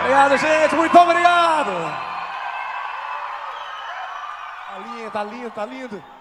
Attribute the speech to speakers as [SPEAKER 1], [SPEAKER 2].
[SPEAKER 1] Obrigado, gente. Muito obrigado. Tá lindo, tá lindo, tá lindo.